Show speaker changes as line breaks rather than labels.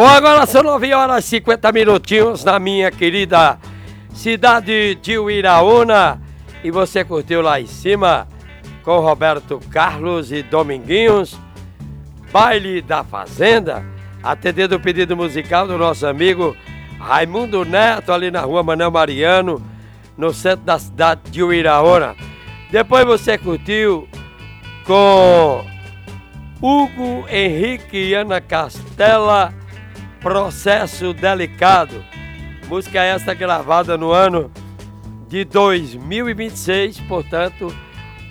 Bom, agora são 9 horas e 50 minutinhos na minha querida cidade de Uiraúna. E você curtiu lá em cima com Roberto Carlos e Dominguinhos, Baile da Fazenda, atendendo o pedido musical do nosso amigo Raimundo Neto, ali na rua Manuel Mariano, no centro da cidade de Uiraúna. Depois você curtiu com Hugo Henrique e Ana Castela, Processo Delicado. Música essa gravada no ano de 2026, portanto,